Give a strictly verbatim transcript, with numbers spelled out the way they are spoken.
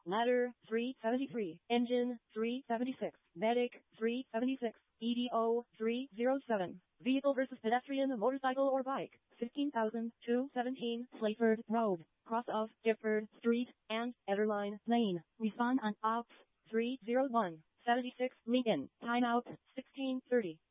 Ladder, three seventy-three. Engine, three seventy-six. Medic, three seventy-six. E D O, three oh seven. Vehicle versus pedestrian, motorcycle or bike, fifteen thousand two hundred seventeen. Slayford Road, cross of Gifford Street and Ederline Lane. Respond on Ops three oh one. seventy-six Lincoln. Timeout, sixteen thirty.